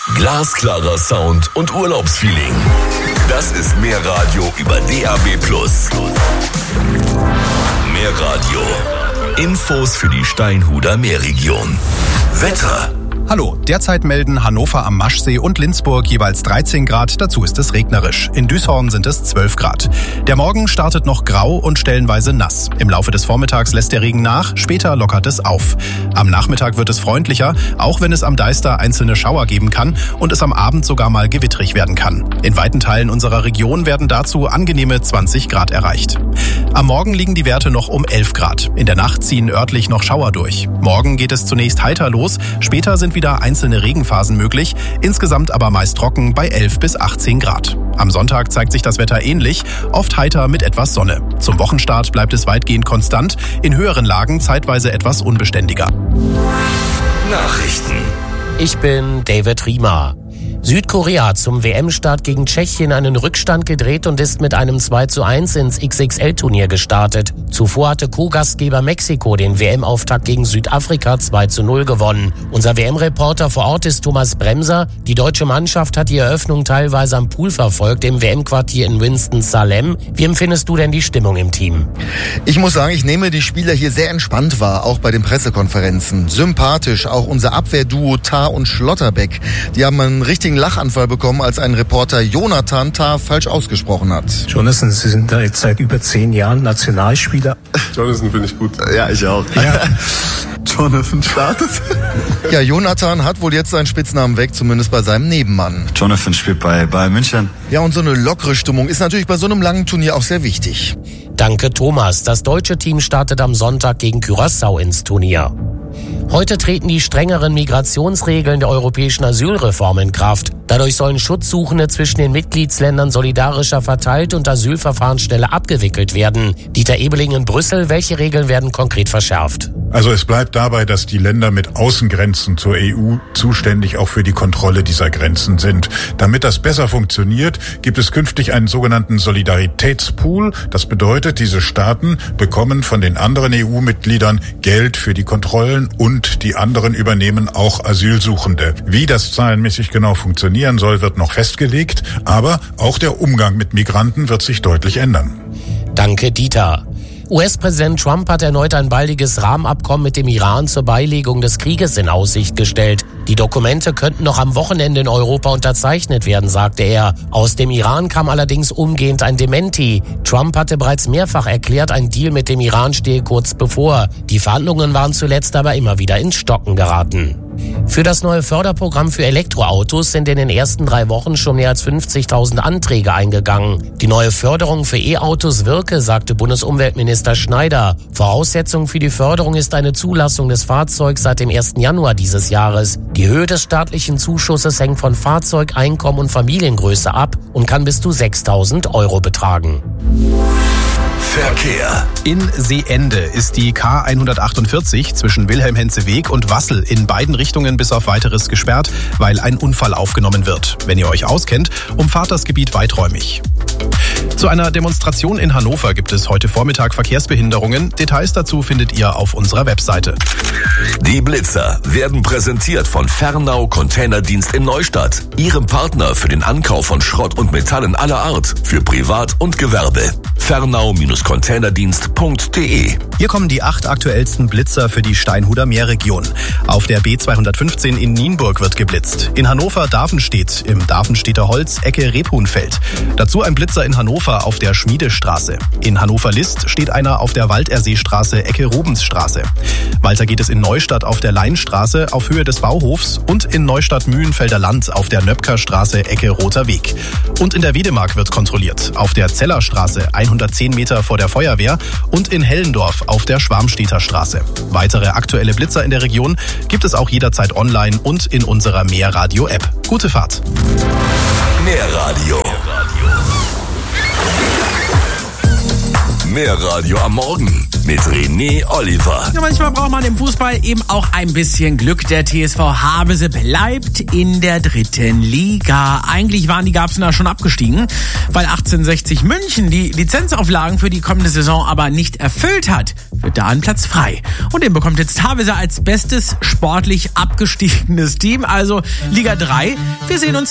Glasklarer Sound und Urlaubsfeeling. Das ist Meerradio über DAB+. Meerradio. Infos für die Steinhuder Meerregion. Wetter. Hallo, derzeit melden Hannover am Maschsee und Linzburg jeweils 13 Grad, dazu ist es regnerisch. In Düßhorn sind es 12 Grad. Der Morgen startet noch grau und stellenweise nass. Im Laufe des Vormittags lässt der Regen nach, später lockert es auf. Am Nachmittag wird es freundlicher, auch wenn es am Deister einzelne Schauer geben kann und es am Abend sogar mal gewittrig werden kann. In weiten Teilen unserer Region werden dazu angenehme 20 Grad erreicht. Am Morgen liegen die Werte noch um 11 Grad. In der Nacht ziehen örtlich noch Schauer durch. Morgen geht es zunächst heiter los, später sind wieder einzelne Regenphasen möglich, insgesamt aber meist trocken bei 11 bis 18 Grad. Am Sonntag zeigt sich das Wetter ähnlich, oft heiter mit etwas Sonne. Zum Wochenstart bleibt es weitgehend konstant, in höheren Lagen zeitweise etwas unbeständiger. Nachrichten. Ich bin David Riemer. Südkorea hat zum WM-Start gegen Tschechien einen Rückstand gedreht und ist mit einem 2:1 ins XXL-Turnier gestartet. Zuvor hatte Co-Gastgeber Mexiko den WM-Auftakt gegen Südafrika 2:0 gewonnen. Unser WM-Reporter vor Ort ist Thomas Bremser. Die deutsche Mannschaft hat die Eröffnung teilweise am Pool verfolgt, im WM-Quartier in Winston-Salem. Wie empfindest du denn die Stimmung im Team? Ich muss sagen, ich nehme die Spieler hier sehr entspannt wahr, auch bei den Pressekonferenzen. Sympathisch, auch unser Abwehrduo Tah und Schlotterbeck. Die haben einen richtigen Lachanfall bekommen, als ein Reporter Jonathan Tah falsch ausgesprochen hat. Jonathan, Sie sind da jetzt seit über 10 Jahren Nationalspieler. Jonathan finde ich gut. Ja, ich auch. Ja. Jonathan startet. Ja, Jonathan hat wohl jetzt seinen Spitznamen weg, zumindest bei seinem Nebenmann. Jonathan spielt bei Bayern München. Ja, und so eine lockere Stimmung ist natürlich bei so einem langen Turnier auch sehr wichtig. Danke, Thomas. Das deutsche Team startet am Sonntag gegen Curaçao ins Turnier. Heute treten die strengeren Migrationsregeln der europäischen Asylreform in Kraft. Dadurch sollen Schutzsuchende zwischen den Mitgliedsländern solidarischer verteilt und Asylverfahren schneller abgewickelt werden. Dieter Ebeling in Brüssel, welche Regeln werden konkret verschärft? Also es bleibt dabei, dass die Länder mit Außengrenzen zur EU zuständig auch für die Kontrolle dieser Grenzen sind. Damit das besser funktioniert, gibt es künftig einen sogenannten Solidaritätspool. Das bedeutet, diese Staaten bekommen von den anderen EU-Mitgliedern Geld für die Kontrollen und die anderen übernehmen auch Asylsuchende. Wie das zahlenmäßig genau funktionieren soll, wird noch festgelegt, aber auch der Umgang mit Migranten wird sich deutlich ändern. Danke, Dieter. US-Präsident Trump hat erneut ein baldiges Rahmenabkommen mit dem Iran zur Beilegung des Krieges in Aussicht gestellt. Die Dokumente könnten noch am Wochenende in Europa unterzeichnet werden, sagte er. Aus dem Iran kam allerdings umgehend ein Dementi. Trump hatte bereits mehrfach erklärt, ein Deal mit dem Iran stehe kurz bevor. Die Verhandlungen waren zuletzt aber immer wieder ins Stocken geraten. Für das neue Förderprogramm für Elektroautos sind in den ersten 3 Wochen schon mehr als 50.000 Anträge eingegangen. Die neue Förderung für E-Autos wirke, sagte Bundesumweltminister Schneider. Voraussetzung für die Förderung ist eine Zulassung des Fahrzeugs seit dem 1. Januar dieses Jahres. Die Höhe des staatlichen Zuschusses hängt von Fahrzeug, Einkommen und Familiengröße ab und kann bis zu 6.000 € betragen. Verkehr. In Seeende ist die K148 zwischen Wilhelm-Henze-Weg und Wassel in beiden Richtungen bis auf Weiteres gesperrt, weil ein Unfall aufgenommen wird. Wenn ihr euch auskennt, umfahrt das Gebiet weiträumig. Zu einer Demonstration in Hannover gibt es heute Vormittag Verkehrsbehinderungen. Details dazu findet ihr auf unserer Webseite. Die Blitzer werden präsentiert von Fernau Containerdienst in Neustadt, ihrem Partner für den Ankauf von Schrott und Metallen aller Art für Privat und Gewerbe. Fernau-Containerdienst.de. Hier kommen die 8 aktuellsten Blitzer für die Steinhuder Meerregion. Auf der B215 in Nienburg wird geblitzt. In Hannover-Davenstedt im Davenstedter Holz, Ecke Rebhuhnfeld. Dazu ein Blitzer in Hannover auf der Schmiedestraße. In Hannover-List steht einer auf der Walderseestraße, Ecke Rubensstraße. Weiter geht es in Neustadt auf der Leinstraße auf Höhe des Bauhofs und in Neustadt-Mühlenfelder Land auf der Nöpkerstraße, Ecke Roter Weg. Und in der Wiedemark wird kontrolliert. Auf der Zellerstraße 110 Meter vor der Feuerwehr und in Hellendorf auf der Schwarmstedter Straße. Weitere aktuelle Blitzer in der Region gibt es auch jederzeit online und in unserer Meerradio-App. Gute Fahrt! Meerradio. Mehr Radio am Morgen mit René Oliver. Ja, manchmal braucht man im Fußball eben auch ein bisschen Glück. Der TSV Havelse bleibt in der 3. Liga. Eigentlich waren die Garbsener schon abgestiegen, weil 1860 München die Lizenzauflagen für die kommende Saison aber nicht erfüllt hat. Wird da ein Platz frei. Und den bekommt jetzt Havelse als bestes sportlich abgestiegenes Team, also Liga 3. Wir sehen uns